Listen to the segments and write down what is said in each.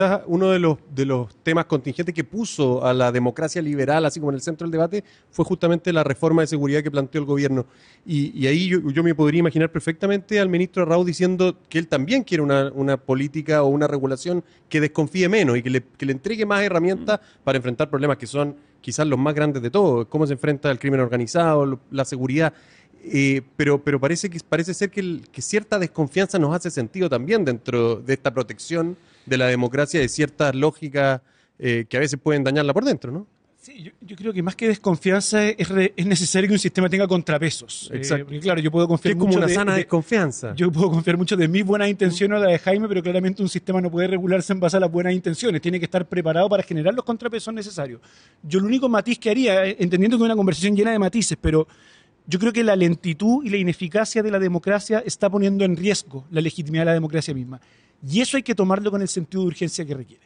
uno de los temas contingentes que puso a la democracia liberal, así como en el centro del debate, fue justamente la reforma de seguridad que planteó el gobierno. Y ahí yo me podría imaginar perfectamente al ministro Arrau diciendo que él también quiere una política o una regulación que desconfíe menos y que le entregue más herramientas para enfrentar problemas que son quizás los más grandes de todos, cómo se enfrenta el crimen organizado, la seguridad. Pero parece ser que cierta desconfianza nos hace sentido también dentro de esta protección de la democracia, de ciertas lógicas que a veces pueden dañarla por dentro, ¿no? Sí, yo creo que más que desconfianza es necesario que un sistema tenga contrapesos. Exacto. Porque claro, yo puedo confiar que es como mucho una sana desconfianza. Yo puedo confiar mucho de mis buenas intenciones o la de Jaime, pero claramente un sistema no puede regularse en base a las buenas intenciones. Tiene que estar preparado para generar los contrapesos necesarios. Yo el único matiz que haría, entendiendo que es una conversación llena de matices, pero yo creo que la lentitud y la ineficacia de la democracia está poniendo en riesgo la legitimidad de la democracia misma. Y eso hay que tomarlo con el sentido de urgencia que requiere.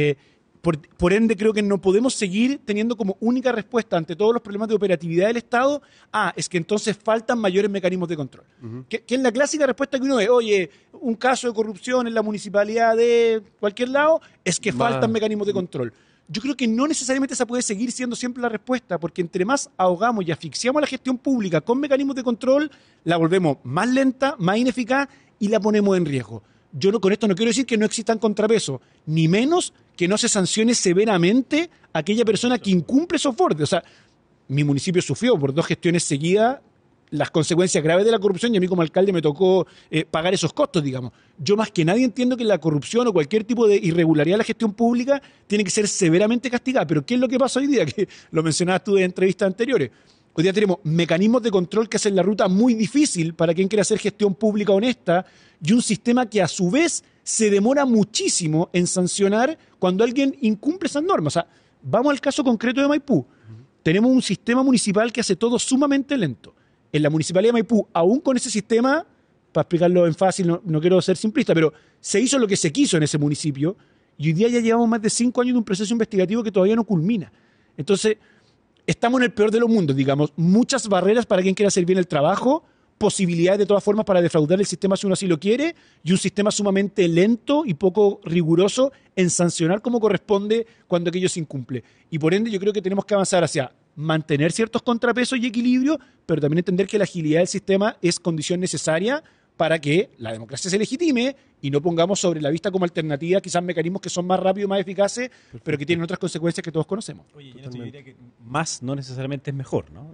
Por ende, creo que no podemos seguir teniendo como única respuesta ante todos los problemas de operatividad del Estado, es que entonces faltan mayores mecanismos de control. Que es la clásica respuesta que uno ve, oye, un caso de corrupción en la municipalidad de cualquier lado, es que faltan mecanismos de control. Yo creo que no necesariamente esa puede seguir siendo siempre la respuesta, porque entre más ahogamos y asfixiamos a la gestión pública con mecanismos de control, la volvemos más lenta, más ineficaz y la ponemos en riesgo. Yo con esto no quiero decir que no existan contrapesos, ni menos que no se sancione severamente a aquella persona que incumple esos bordes. O sea, mi municipio sufrió por 2 gestiones seguidas las consecuencias graves de la corrupción y a mí como alcalde me tocó pagar esos costos, digamos. Yo más que nadie entiendo que la corrupción o cualquier tipo de irregularidad en la gestión pública tiene que ser severamente castigada. Pero ¿qué es lo que pasa hoy día? Que lo mencionabas tú en entrevistas anteriores. Hoy día tenemos mecanismos de control que hacen la ruta muy difícil para quien quiere hacer gestión pública honesta y un sistema que a su vez se demora muchísimo en sancionar cuando alguien incumple esas normas. O sea, vamos al caso concreto de Maipú. Tenemos un sistema municipal que hace todo sumamente lento. En la Municipalidad de Maipú, aún con ese sistema, para explicarlo en fácil, no quiero ser simplista, pero se hizo lo que se quiso en ese municipio y hoy día ya llevamos más de 5 años de un proceso investigativo que todavía no culmina. Entonces, estamos en el peor de los mundos, digamos. Muchas barreras para quien quiera hacer bien el trabajo, posibilidades de todas formas para defraudar el sistema si uno así lo quiere, y un sistema sumamente lento y poco riguroso en sancionar como corresponde cuando aquello se incumple. Y por ende yo creo que tenemos que avanzar hacia mantener ciertos contrapesos y equilibrio, pero también entender que la agilidad del sistema es condición necesaria para que la democracia se legitime y no pongamos sobre la vista como alternativa quizás mecanismos que son más rápidos, más eficaces, pero que tienen otras consecuencias que todos conocemos. Oye, yo diría que más no necesariamente es mejor, ¿no?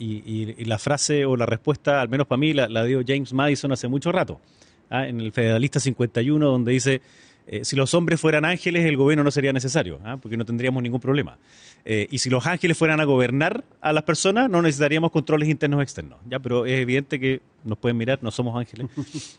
Y la frase o la respuesta, al menos para mí, la dio James Madison hace mucho rato, en el Federalista 51, donde dice, si los hombres fueran ángeles, el gobierno no sería necesario, porque no tendríamos ningún problema. Y si los ángeles fueran a gobernar a las personas, no necesitaríamos controles internos o externos. ¿Ya? Pero es evidente que nos pueden mirar, no somos ángeles.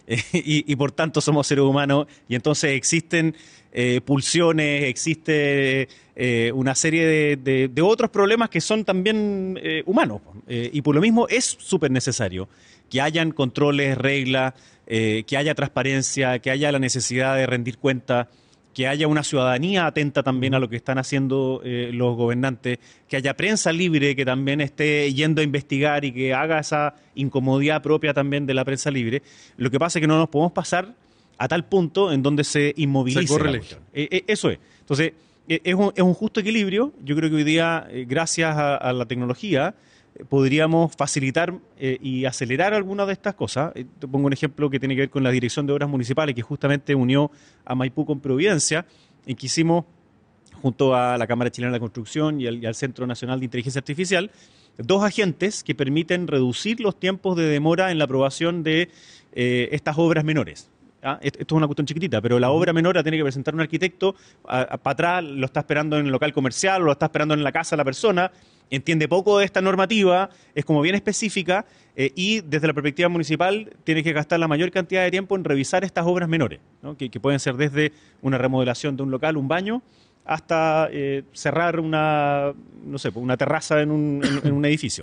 Y por tanto somos seres humanos. Y entonces existen pulsiones, existe una serie de otros problemas que son también humanos. Y por lo mismo es súper necesario que hayan controles, reglas, que haya transparencia, que haya la necesidad de rendir cuenta, que haya una ciudadanía atenta también a lo que están haciendo los gobernantes, que haya prensa libre que también esté yendo a investigar y que haga esa incomodidad propia también de la prensa libre. Lo que pasa es que no nos podemos pasar a tal punto en donde se inmovilice la cuestión. Eso es. Entonces, es un justo equilibrio. Yo creo que hoy día, gracias a la tecnología, podríamos facilitar y acelerar algunas de estas cosas. Te pongo un ejemplo que tiene que ver con la Dirección de Obras Municipales, que justamente unió a Maipú con Providencia, en que hicimos, junto a la Cámara Chilena de la Construcción y al Centro Nacional de Inteligencia Artificial, 2 agentes que permiten reducir los tiempos de demora en la aprobación de estas obras menores. Esto es una cuestión chiquitita, pero la obra menor la tiene que presentar un arquitecto, para atrás lo está esperando en el local comercial, o lo está esperando en la casa la persona, entiende poco de esta normativa, es como bien específica, y desde la perspectiva municipal tiene que gastar la mayor cantidad de tiempo en revisar estas obras menores, ¿no? que pueden ser desde una remodelación de un local, un baño, hasta cerrar una terraza en un edificio.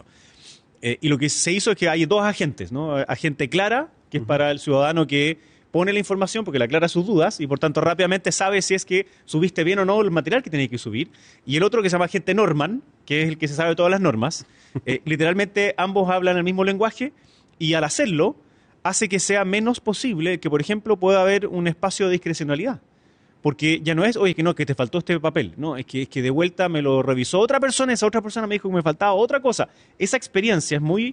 Y lo que se hizo es que hay 2 agentes, ¿no? Agente Clara, que es para el ciudadano que pone la información porque le aclara sus dudas y por tanto rápidamente sabe si es que subiste bien o no el material que tenéis que subir. Y el otro que se llama agente Norman, que es el que se sabe todas las normas. Literalmente ambos hablan el mismo lenguaje y al hacerlo hace que sea menos posible que, por ejemplo, pueda haber un espacio de discrecionalidad. porque ya no es, oye, que no, que te faltó este papel, no, es que de vuelta me lo revisó otra persona, esa otra persona me dijo que me faltaba otra cosa. Esa experiencia es muy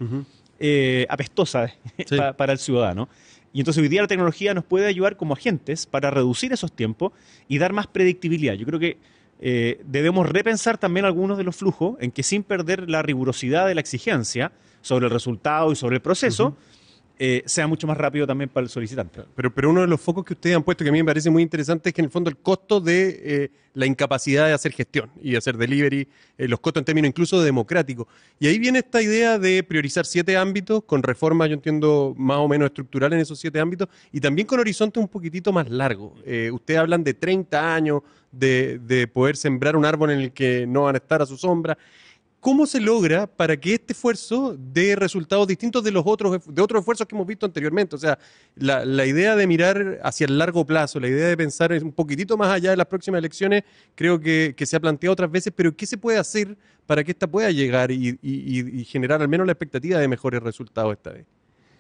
apestosa Sí. para el ciudadano. Y entonces hoy día la tecnología nos puede ayudar como agentes para reducir esos tiempos y dar más predictibilidad. Yo creo que debemos repensar también algunos de los flujos en que sin perder la rigurosidad de la exigencia sobre el resultado y sobre el proceso, sea mucho más rápido también para el solicitante. Pero uno de los focos que ustedes han puesto que a mí me parece muy interesante es que en el fondo el costo de la incapacidad de hacer gestión y de hacer delivery, los costos en términos incluso democráticos. Y ahí viene esta idea de priorizar 7 ámbitos con reformas, yo entiendo, más o menos estructurales en esos 7 ámbitos y también con horizontes un poquitito más largos. Ustedes hablan de 30 años, de poder sembrar un árbol en el que no van a estar a su sombra. ¿Cómo se logra para que este esfuerzo dé resultados distintos de otros esfuerzos que hemos visto anteriormente? O sea, la idea de mirar hacia el largo plazo, la idea de pensar un poquitito más allá de las próximas elecciones, creo que se ha planteado otras veces, pero ¿qué se puede hacer para que esta pueda llegar y generar al menos la expectativa de mejores resultados esta vez?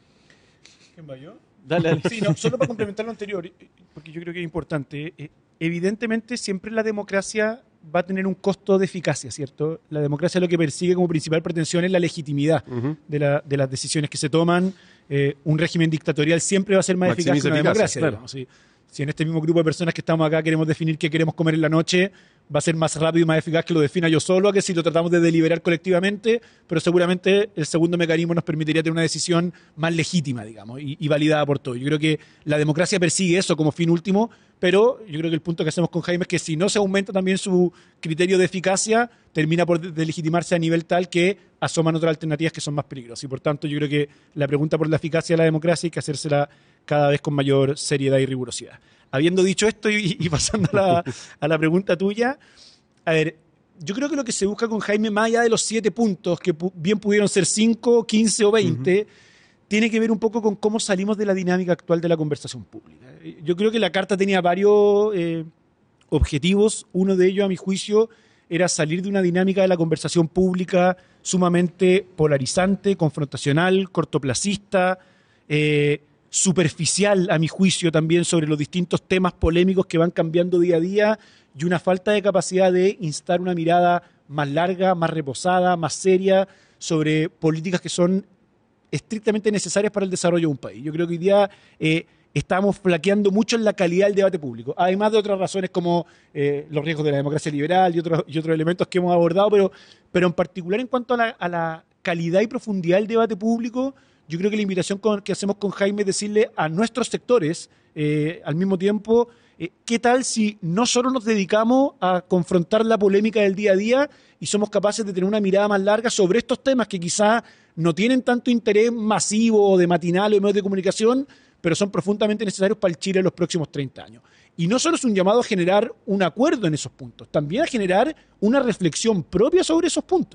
¿Quién va yo? Dale. Sí, no, solo para complementar lo anterior, porque yo creo que es importante. Evidentemente, siempre la democracia va a tener un costo de eficacia, ¿cierto? La democracia lo que persigue como principal pretensión es la legitimidad de las decisiones que se toman. Un régimen dictatorial siempre va a ser más eficaz que una democracia. Claro. Digamos, ¿sí? Si en este mismo grupo de personas que estamos acá queremos definir qué queremos comer en la noche, va a ser más rápido y más eficaz que lo defina yo solo, a que si lo tratamos de deliberar colectivamente, pero seguramente el segundo mecanismo nos permitiría tener una decisión más legítima, digamos, y validada por todos. Yo creo que la democracia persigue eso como fin último, pero yo creo que el punto que hacemos con Jaime es que si no se aumenta también su criterio de eficacia, termina por delegitimarse a nivel tal que asoman otras alternativas que son más peligrosas. Y por tanto, yo creo que la pregunta por la eficacia de la democracia hay que hacérsela cada vez con mayor seriedad y rigurosidad. Habiendo dicho esto y pasando a la pregunta tuya, a ver, yo creo que lo que se busca con Jaime, más allá de los 7 puntos, que bien pudieron ser 5, 15 o 20, tiene que ver un poco con cómo salimos de la dinámica actual de la conversación pública. Yo creo que la carta tenía varios objetivos. Uno de ellos, a mi juicio, era salir de una dinámica de la conversación pública sumamente polarizante, confrontacional, cortoplacista, superficial, a mi juicio, también sobre los distintos temas polémicos que van cambiando día a día y una falta de capacidad de instar una mirada más larga, más reposada, más seria sobre políticas que son estrictamente necesarias para el desarrollo de un país. Yo creo que hoy día estamos flaqueando mucho en la calidad del debate público, además de otras razones como los riesgos de la democracia liberal y otros elementos que hemos abordado, pero en particular en cuanto a la calidad y profundidad del debate público, yo creo que la invitación que hacemos con Jaime es decirle a nuestros sectores, al mismo tiempo, ¿qué tal si no solo nos dedicamos a confrontar la polémica del día a día y somos capaces de tener una mirada más larga sobre estos temas que quizás no tienen tanto interés masivo de matinal o de medios de comunicación, pero son profundamente necesarios para el Chile en los próximos 30 años? Y no solo es un llamado a generar un acuerdo en esos puntos, también a generar una reflexión propia sobre esos puntos.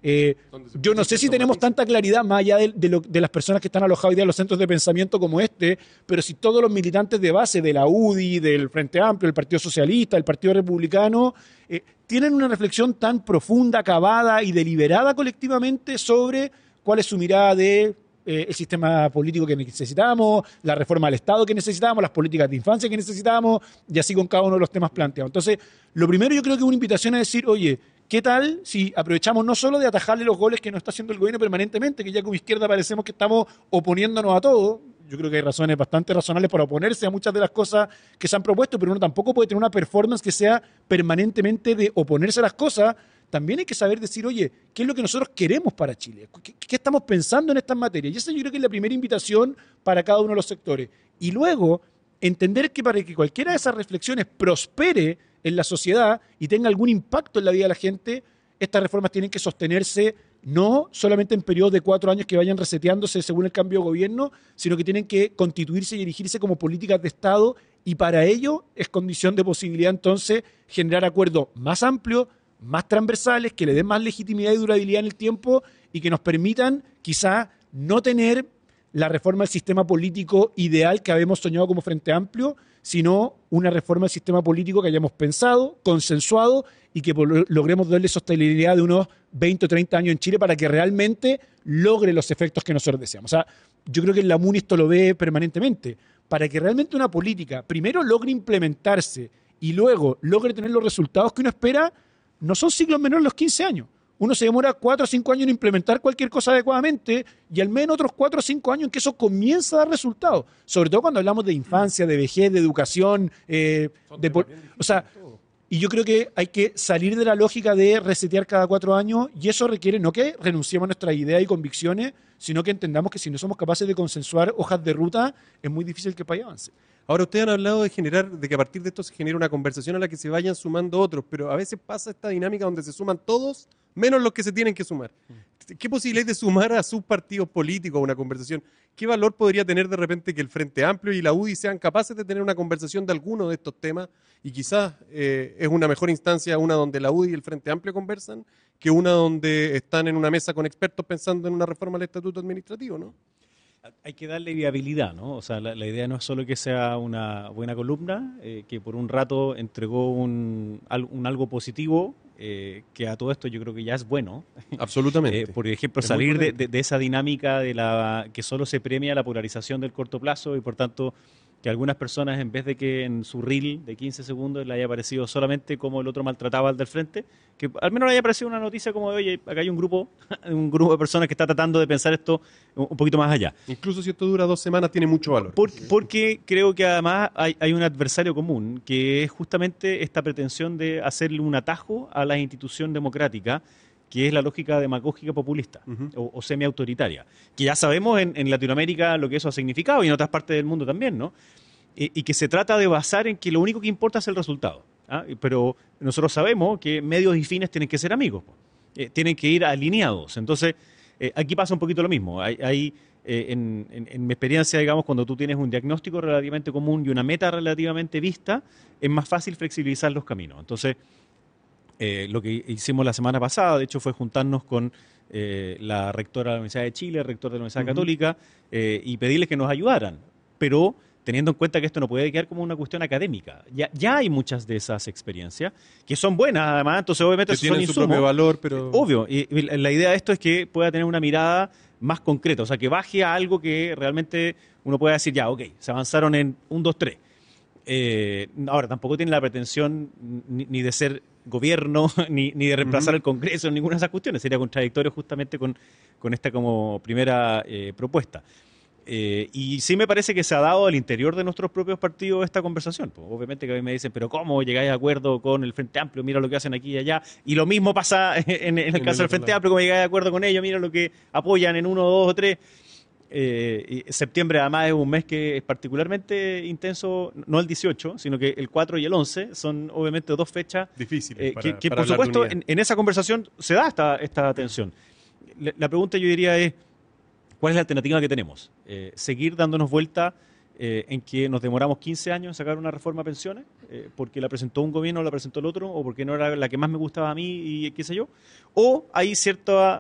Yo no sé si tenemos tanta claridad más allá de las personas que están alojadas hoy día en los centros de pensamiento como este, pero si todos los militantes de base de la UDI, del Frente Amplio, del Partido Socialista, del Partido Republicano, tienen una reflexión tan profunda, acabada y deliberada colectivamente sobre cuál es su mirada de el sistema político que necesitamos, la reforma del Estado que necesitamos, las políticas de infancia que necesitamos, y así con cada uno de los temas planteados. Entonces, lo primero yo creo que es una invitación a decir, oye, ¿qué tal si aprovechamos no solo de atajarle los goles que nos está haciendo el gobierno permanentemente, que ya como izquierda parecemos que estamos oponiéndonos a todo? Yo creo que hay razones bastante razonables para oponerse a muchas de las cosas que se han propuesto, pero uno tampoco puede tener una performance que sea permanentemente de oponerse a las cosas. También hay que saber decir, oye, ¿qué es lo que nosotros queremos para Chile? ¿Qué estamos pensando en estas materias? Y esa yo creo que es la primera invitación para cada uno de los sectores. Y luego, entender que para que cualquiera de esas reflexiones prospere en la sociedad y tenga algún impacto en la vida de la gente, estas reformas tienen que sostenerse no solamente en periodos de 4 años que vayan reseteándose según el cambio de gobierno, sino que tienen que constituirse y erigirse como políticas de Estado, y para ello es condición de posibilidad entonces generar acuerdos más amplios, más transversales, que le den más legitimidad y durabilidad en el tiempo y que nos permitan quizá no tener la reforma del sistema político ideal que habíamos soñado como Frente Amplio, sino una reforma del sistema político que hayamos pensado, consensuado y que logremos darle sostenibilidad de unos 20 o 30 años en Chile para que realmente logre los efectos que nosotros deseamos. O sea, yo creo que en la MUNI esto lo ve permanentemente. Para que realmente una política primero logre implementarse y luego logre tener los resultados que uno espera, no son ciclos menores los 15 años. Uno se demora 4 o 5 años en implementar cualquier cosa adecuadamente y al menos otros 4 o 5 años en que eso comienza a dar resultados. Sobre todo cuando hablamos de infancia, de vejez, de educación. O sea, y yo creo que hay que salir de la lógica de resetear cada 4 años y eso requiere no que renunciemos a nuestras ideas y convicciones, sino que entendamos que si no somos capaces de consensuar hojas de ruta, es muy difícil que el país avance. Ahora, ustedes han hablado de que a partir de esto se genera una conversación a la que se vayan sumando otros, pero a veces pasa esta dinámica donde se suman todos, menos los que se tienen que sumar. ¿Qué posibilidad hay de sumar a sus partidos políticos a una conversación? ¿Qué valor podría tener de repente que el Frente Amplio y la UDI sean capaces de tener una conversación de alguno de estos temas? Y quizás es una mejor instancia una donde la UDI y el Frente Amplio conversan que una donde están en una mesa con expertos pensando en una reforma del estatuto administrativo, ¿no? Hay que darle viabilidad, ¿no? O sea, la idea no es solo que sea una buena columna, que por un rato entregó un algo positivo, que a todo esto yo creo que ya es bueno. Absolutamente. Por ejemplo, salir de esa dinámica que solo se premia la polarización del corto plazo y por tanto que algunas personas, en vez de que en su reel de 15 segundos le haya aparecido solamente como el otro maltrataba al del frente, que al menos le haya aparecido una noticia como de, oye, acá hay un grupo de personas que está tratando de pensar esto un poquito más allá. Incluso si esto dura 2 semanas, tiene mucho valor. Porque creo que además hay un adversario común, que es justamente esta pretensión de hacerle un atajo a la institución democrática, que es la lógica demagógica populista o semi-autoritaria, que ya sabemos en Latinoamérica lo que eso ha significado y en otras partes del mundo también, ¿no? Y que se trata de basar en que lo único que importa es el resultado. Pero nosotros sabemos que medios y fines tienen que ser amigos, tienen que ir alineados. Entonces, aquí pasa un poquito lo mismo. En mi experiencia, digamos, cuando tú tienes un diagnóstico relativamente común y una meta relativamente vista, es más fácil flexibilizar los caminos. Entonces, lo que hicimos la semana pasada, de hecho, fue juntarnos con la rectora de la Universidad de Chile, el rector de la Universidad Católica, y pedirles que nos ayudaran, pero teniendo en cuenta que esto no puede quedar como una cuestión académica. Ya hay muchas de esas experiencias que son buenas, además, entonces obviamente que tienen su propio valor, pero... Obvio, y la idea de esto es que pueda tener una mirada más concreta, o sea, que baje a algo que realmente uno pueda decir, ya, ok, se avanzaron en 1, 2, 3. Ahora, tampoco tiene la pretensión ni de ser gobierno, ni de reemplazar el Congreso, ninguna de esas cuestiones. Sería contradictorio justamente con esta como primera propuesta. Y sí me parece que se ha dado al interior de nuestros propios partidos esta conversación. Pues, obviamente que a mí me dicen, pero ¿cómo llegáis de acuerdo con el Frente Amplio? Mira lo que hacen aquí y allá. Y lo mismo pasa en el caso del Frente Amplio, como llegáis de acuerdo con ellos, mira lo que apoyan en 1, 2 o 3. Septiembre además es un mes que es particularmente intenso, no el 18, sino que el 4 y el 11 son obviamente 2 fechas difíciles que por supuesto en esa conversación se da esta tensión. La pregunta yo diría es, ¿cuál es la alternativa que tenemos? ¿Seguir dándonos vuelta en que nos demoramos 15 años en sacar una reforma a pensiones? ¿Porque la presentó un gobierno o la presentó el otro? ¿O porque no era la que más me gustaba a mí y qué sé yo? ¿O hay cierto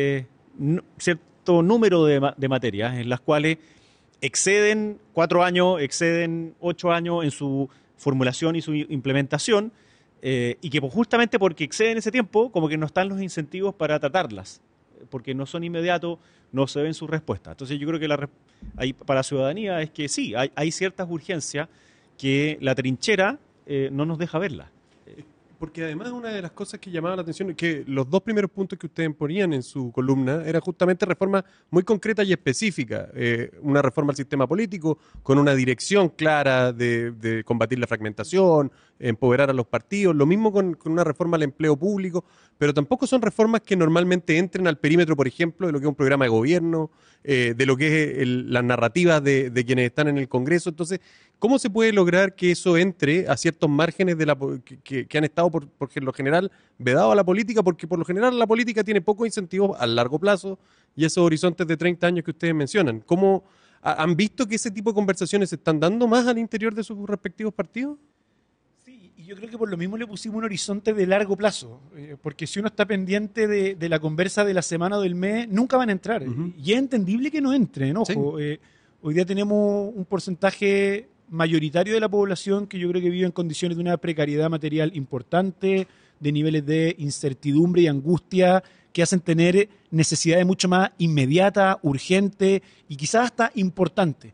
número de materias en las cuales exceden 4 años, exceden 8 años en su formulación y su implementación, y que justamente porque exceden ese tiempo, como que no están los incentivos para tratarlas, porque no son inmediatos, no se ven sus respuestas. Entonces yo creo que para la ciudadanía es que sí, hay ciertas urgencias que la trinchera no nos deja verlas. Porque además una de las cosas que llamaba la atención es que los 2 primeros puntos que ustedes ponían en su columna eran justamente reformas muy concretas y específicas. Una reforma al sistema político con una dirección clara de combatir la fragmentación, empoderar a los partidos. Lo mismo con una reforma al empleo público, pero tampoco son reformas que normalmente entren al perímetro, por ejemplo, de lo que es un programa de gobierno, de lo que es las narrativas de quienes están en el Congreso. Entonces, ¿cómo se puede lograr que eso entre a ciertos márgenes que han estado por lo general vedado a la política? Porque por lo general la política tiene pocos incentivos a largo plazo y esos horizontes de 30 años que ustedes mencionan. ¿Cómo han visto que ese tipo de conversaciones se están dando más al interior de sus respectivos partidos? Sí, y yo creo que por lo mismo le pusimos un horizonte de largo plazo, porque si uno está pendiente de la conversa de la semana o del mes, nunca van a entrar. Y es entendible que no entren, ojo. Sí. Hoy día tenemos un porcentaje mayoritario de la población que yo creo que vive en condiciones de una precariedad material importante, de niveles de incertidumbre y angustia que hacen tener necesidades mucho más inmediatas, urgentes y quizás hasta importantes.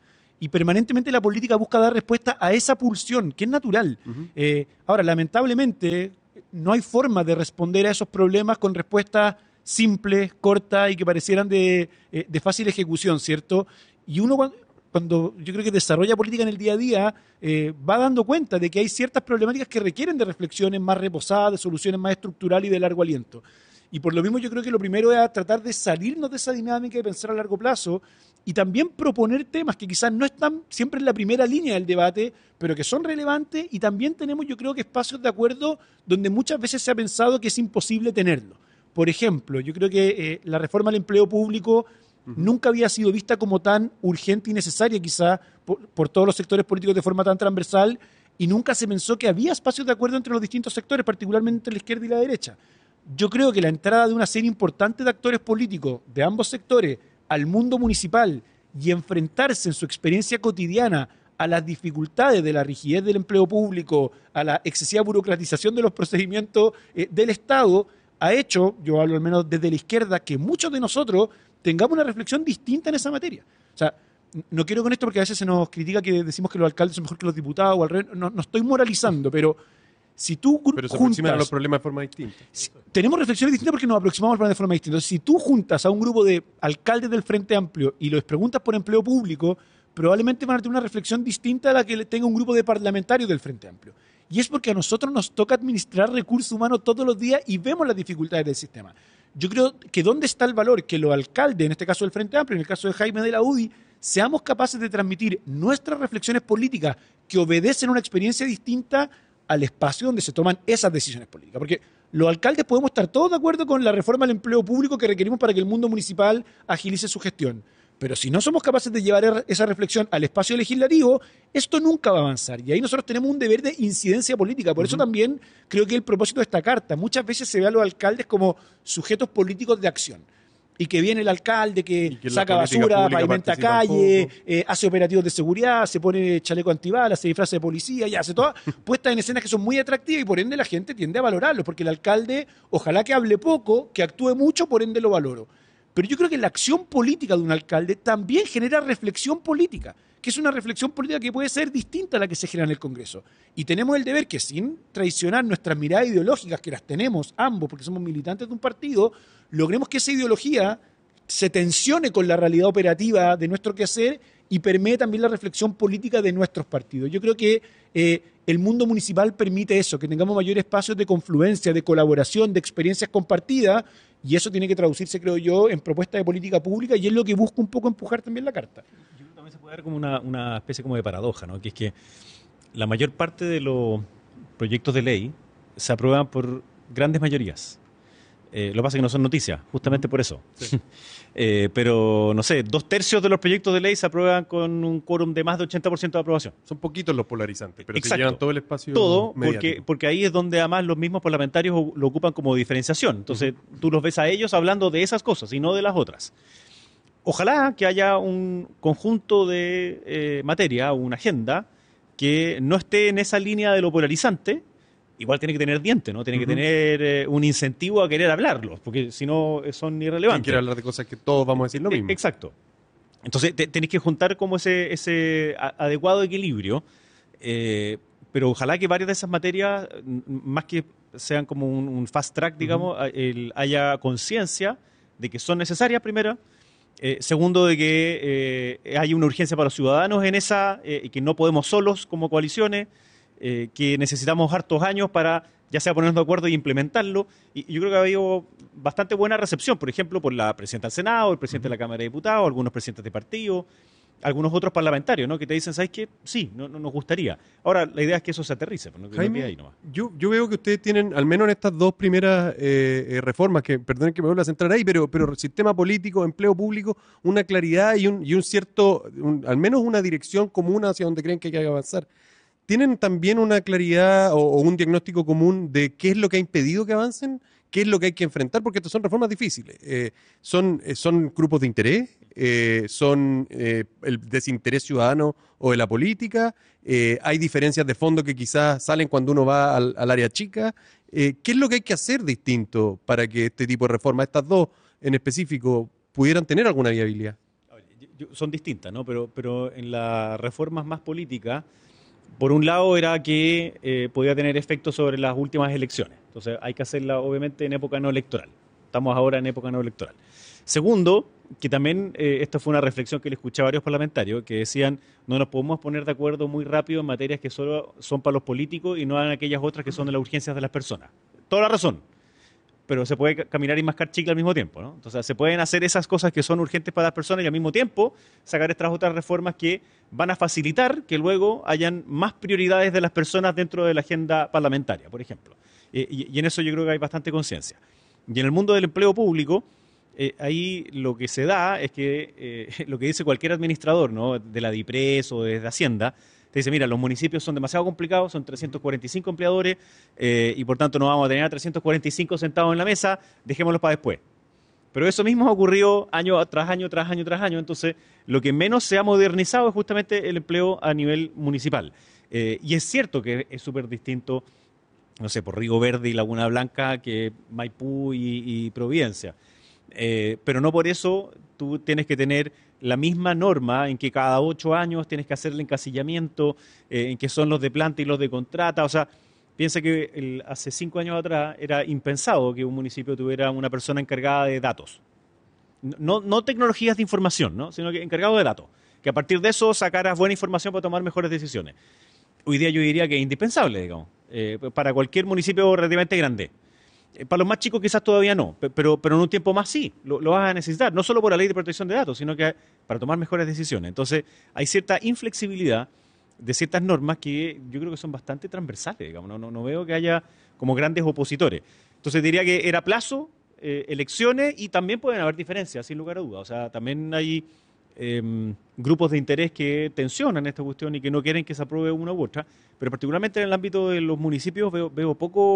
y permanentemente la política busca dar respuesta a esa pulsión, que es natural. Ahora, lamentablemente, no hay forma de responder a esos problemas con respuestas simples, cortas y que parecieran de fácil ejecución, ¿cierto? Y uno cuando yo creo que desarrolla política en el día a día, va dando cuenta de que hay ciertas problemáticas que requieren de reflexiones más reposadas, de soluciones más estructurales y de largo aliento. Y por lo mismo yo creo que lo primero es tratar de salirnos de esa dinámica y pensar a largo plazo y también proponer temas que quizás no están siempre en la primera línea del debate, pero que son relevantes, y también tenemos, yo creo que, espacios de acuerdo donde muchas veces se ha pensado que es imposible tenerlo. Por ejemplo, yo creo que la reforma al empleo público nunca había sido vista como tan urgente y necesaria quizá por todos los sectores políticos de forma tan transversal, y nunca se pensó que había espacios de acuerdo entre los distintos sectores, particularmente entre la izquierda y la derecha. Yo creo que la entrada de una serie importante de actores políticos de ambos sectores al mundo municipal y enfrentarse en su experiencia cotidiana a las dificultades de la rigidez del empleo público, a la excesiva burocratización de los procedimientos del Estado, ha hecho, yo hablo al menos desde la izquierda, que muchos de nosotros tengamos una reflexión distinta en esa materia. O sea, no quiero con esto porque a veces se nos critica que decimos que los alcaldes son mejor que los diputados, o al revés, no estoy moralizando, pero si tú Pero se aproximan a los problemas de forma distinta. Tenemos reflexiones distintas porque nos aproximamos a los problemas de forma distinta. Entonces, si tú juntas a un grupo de alcaldes del Frente Amplio y les preguntas por empleo público, probablemente van a tener una reflexión distinta a la que tenga un grupo de parlamentarios del Frente Amplio. Y es porque a nosotros nos toca administrar recursos humanos todos los días y vemos las dificultades del sistema. Yo creo que ¿dónde está el valor? Que los alcaldes, en este caso del Frente Amplio, en el caso de Jaime de la UDI, seamos capaces de transmitir nuestras reflexiones políticas que obedecen a una experiencia distinta al espacio donde se toman esas decisiones políticas. Porque los alcaldes podemos estar todos de acuerdo con la reforma del empleo público que requerimos para que el mundo municipal agilice su gestión. Pero si no somos capaces de llevar esa reflexión al espacio legislativo, esto nunca va a avanzar. Y ahí nosotros tenemos un deber de incidencia política. Por eso también creo que el propósito de esta carta, muchas veces se ve a los alcaldes como sujetos políticos de acción. Y que viene el alcalde que saca basura, pavimenta calle, hace operativos de seguridad, se pone chaleco antibalas, se disfraza de policía y hace todas puestas en escenas que son muy atractivas, y por ende la gente tiende a valorarlo, porque el alcalde, ojalá que hable poco, que actúe mucho, por ende lo valoro. Pero yo creo que la acción política de un alcalde también genera reflexión política, que es una reflexión política que puede ser distinta a la que se genera en el Congreso. Y tenemos el deber que, sin traicionar nuestras miradas ideológicas, que las tenemos ambos porque somos militantes de un partido, logremos que esa ideología se tensione con la realidad operativa de nuestro quehacer y permee también la reflexión política de nuestros partidos. Yo creo que el mundo municipal permite eso, que tengamos mayores espacios de confluencia, de colaboración, de experiencias compartidas, y eso tiene que traducirse, creo yo, en propuestas de política pública, y es lo que busca un poco empujar también la carta. Yo creo que también se puede dar como una especie como de paradoja, ¿no? Que es que la mayor parte de los proyectos de ley se aprueban por grandes mayorías. Lo que pasa es que no son noticias, justamente por eso. Sí. Pero, no sé, 2/3 de los proyectos de ley se aprueban con un quórum de más de 80% de aprobación. Son poquitos los polarizantes, pero Exacto. se llevan todo el espacio. Todo, porque ahí es donde además los mismos parlamentarios lo ocupan como diferenciación. Entonces, tú los ves a ellos hablando de esas cosas y no de las otras. Ojalá que haya un conjunto de materia, una agenda, que no esté en esa línea de lo polarizante. Igual tiene que tener diente, ¿no? Tiene que tener un incentivo a querer hablarlos, porque si no son irrelevantes. Quiere hablar de cosas que todos vamos a decir lo mismo. Exacto. Entonces tenéis que juntar como ese adecuado equilibrio, pero ojalá que varias de esas materias, más que sean como un fast track, digamos, haya conciencia de que son necesarias, primero. Segundo, de que hay una urgencia para los ciudadanos en esa, y que no podemos solos como coaliciones. Que necesitamos hartos años para ya sea ponernos de acuerdo y implementarlo. Y yo creo que ha habido bastante buena recepción, por ejemplo, por la presidenta del Senado, el presidente de la Cámara de Diputados, algunos presidentes de partido, algunos otros parlamentarios, ¿no? Que te dicen, ¿sabes qué? Sí, no nos gustaría. Ahora, la idea es que eso se aterrice. ¿No? Jaime, ahí nomás. Yo veo que ustedes tienen, al menos en estas dos primeras reformas, que perdonen que me vuelva a centrar ahí, pero sistema político, empleo público, una claridad y un cierto, al menos una dirección común hacia donde creen que hay que avanzar. ¿Tienen también una claridad o un diagnóstico común de qué es lo que ha impedido que avancen? ¿Qué es lo que hay que enfrentar? Porque estas son reformas difíciles. Son grupos de interés, son el desinterés ciudadano o de la política, hay diferencias de fondo que quizás salen cuando uno va al área chica. ¿Qué es lo que hay que hacer distinto para que este tipo de reformas, estas dos en específico, pudieran tener alguna viabilidad? son distintas, ¿no? Pero en las reformas más políticas, por un lado era que podía tener efectos sobre las últimas elecciones. Entonces hay que hacerla obviamente en época no electoral. Estamos ahora en época no electoral. Segundo, que también esta fue una reflexión que le escuché a varios parlamentarios que decían no nos podemos poner de acuerdo muy rápido en materias que solo son para los políticos y no en aquellas otras que son de las urgencias de las personas. Toda la razón. Pero se puede caminar y mascar chicle al mismo tiempo, ¿no? Entonces se pueden hacer esas cosas que son urgentes para las personas y al mismo tiempo sacar estas otras reformas que van a facilitar que luego hayan más prioridades de las personas dentro de la agenda parlamentaria, por ejemplo. Y en eso yo creo que hay bastante conciencia. Y en el mundo del empleo público, ahí lo que se da es que lo que dice cualquier administrador, ¿no? De la DIPRES o desde Hacienda, te dice, mira, los municipios son demasiado complicados, son 345 empleadores y por tanto no vamos a tener a 345 sentados en la mesa, dejémoslos para después. Pero eso mismo ha ocurrido año tras año, tras año, tras año. Entonces, lo que menos se ha modernizado es justamente el empleo a nivel municipal. Y es cierto que es súper distinto, no sé, por Río Verde y Laguna Blanca que Maipú y Providencia. Pero no por eso tú tienes que tener la misma norma en que cada 8 años tienes que hacer el encasillamiento, en que son los de planta y los de contrata. O sea, piensa que hace 5 años atrás era impensado que un municipio tuviera una persona encargada de datos. No tecnologías de información, ¿no? Sino que encargado de datos. Que a partir de eso sacaras buena información para tomar mejores decisiones. Hoy día yo diría que es indispensable, digamos, para cualquier municipio relativamente grande. Para los más chicos quizás todavía no, pero en un tiempo más sí, lo vas a necesitar, no solo por la ley de protección de datos, sino que para tomar mejores decisiones. Entonces, hay cierta inflexibilidad de ciertas normas que yo creo que son bastante transversales, digamos, no veo que haya como grandes opositores. Entonces, diría que era plazo, elecciones y también pueden haber diferencias, sin lugar a dudas. O sea, también hay grupos de interés que tensionan esta cuestión y que no quieren que se apruebe una u otra, pero particularmente en el ámbito de los municipios veo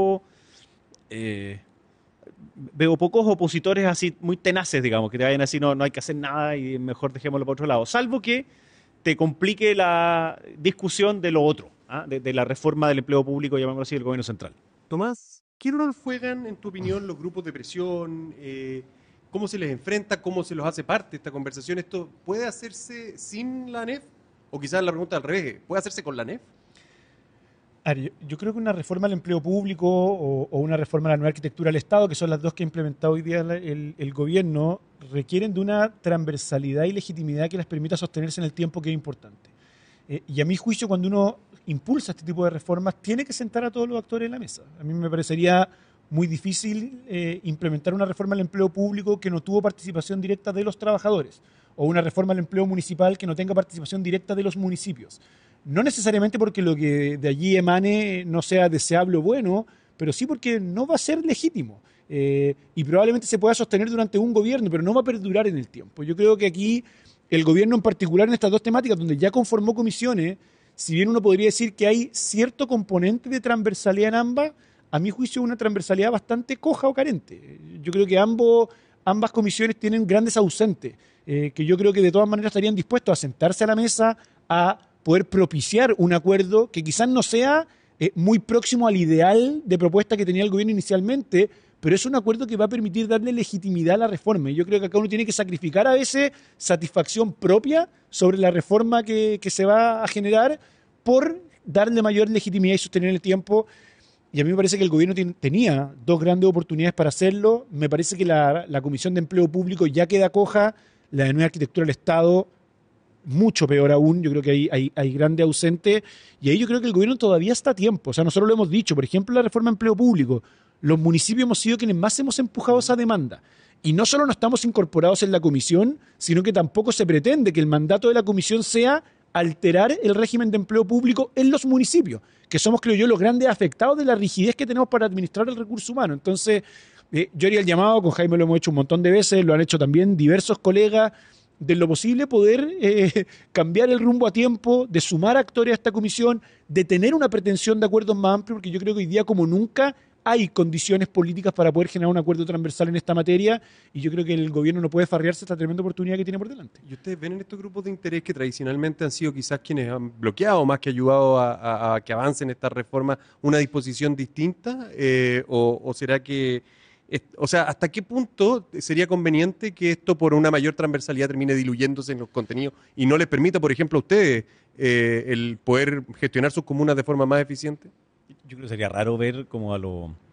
pocos opositores así muy tenaces, digamos, que te vayan así, no hay que hacer nada y mejor dejémoslo para otro lado, salvo que te complique la discusión de lo otro, de la reforma del empleo público, llamémoslo así, del gobierno central. Tomás, ¿qué rol juegan, en tu opinión, los grupos de presión? ¿Cómo se les enfrenta? ¿Cómo se los hace parte de esta conversación? ¿Esto puede hacerse sin la ANEF? O quizás la pregunta al revés, ¿puede hacerse con la ANEF? Yo creo que una reforma al empleo público o una reforma a la nueva arquitectura del Estado, que son las dos que ha implementado hoy día el gobierno, requieren de una transversalidad y legitimidad que les permita sostenerse en el tiempo, que es importante. Y a mi juicio, cuando uno impulsa este tipo de reformas, tiene que sentar a todos los actores en la mesa. A mí me parecería muy difícil implementar una reforma al empleo público que no tuvo participación directa de los trabajadores, o una reforma al empleo municipal que no tenga participación directa de los municipios. No necesariamente porque lo que de allí emane no sea deseable o bueno, pero sí porque no va a ser legítimo. Y probablemente se pueda sostener durante un gobierno, pero no va a perdurar en el tiempo. Yo creo que aquí el gobierno en particular en estas dos temáticas, donde ya conformó comisiones, si bien uno podría decir que hay cierto componente de transversalidad en ambas, a mi juicio una transversalidad bastante coja o carente. Yo creo que ambas comisiones tienen grandes ausentes, que yo creo que de todas maneras estarían dispuestos a sentarse a la mesa a poder propiciar un acuerdo que quizás no sea muy próximo al ideal de propuesta que tenía el gobierno inicialmente, pero es un acuerdo que va a permitir darle legitimidad a la reforma. Y yo creo que acá uno tiene que sacrificar a veces satisfacción propia sobre la reforma que se va a generar por darle mayor legitimidad y sostener el tiempo. Y a mí me parece que el gobierno tenía dos grandes oportunidades para hacerlo. Me parece que la Comisión de Empleo Público ya queda coja, la de Nueva Arquitectura del Estado mucho peor aún. Yo creo que hay grande ausente, y ahí yo creo que el gobierno todavía está a tiempo. O sea, nosotros lo hemos dicho, por ejemplo, la reforma de empleo público, los municipios hemos sido quienes más hemos empujado esa demanda, y no solo no estamos incorporados en la comisión, sino que tampoco se pretende que el mandato de la comisión sea alterar el régimen de empleo público en los municipios, que somos, creo yo, los grandes afectados de la rigidez que tenemos para administrar el recurso humano. Entonces, yo haría el llamado, con Jaime lo hemos hecho un montón de veces, lo han hecho también diversos colegas, de lo posible poder cambiar el rumbo a tiempo, de sumar actores a esta comisión, de tener una pretensión de acuerdos más amplios, porque yo creo que hoy día como nunca hay condiciones políticas para poder generar un acuerdo transversal en esta materia, y yo creo que el gobierno no puede farrearse esta tremenda oportunidad que tiene por delante. ¿Y ustedes ven en estos grupos de interés que tradicionalmente han sido quizás quienes han bloqueado más que ayudado a que avancen estas reformas una disposición distinta? ¿O será que O sea, ¿hasta qué punto sería conveniente que esto por una mayor transversalidad termine diluyéndose en los contenidos y no les permita, por ejemplo, a ustedes el poder gestionar sus comunas de forma más eficiente? Yo creo que sería raro ver como